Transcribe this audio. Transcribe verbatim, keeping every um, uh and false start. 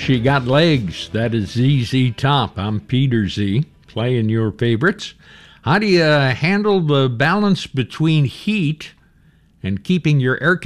She Got Legs. That is Z Z Top. I'm Peter Z, playing your favorites. How do you handle the balance between heat and keeping your air